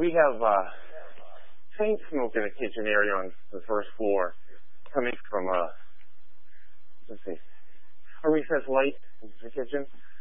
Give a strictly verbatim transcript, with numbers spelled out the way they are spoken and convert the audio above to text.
we have uh, chain smoke in the kitchen area on the first floor, coming from a let's see, a recessed light in the kitchen.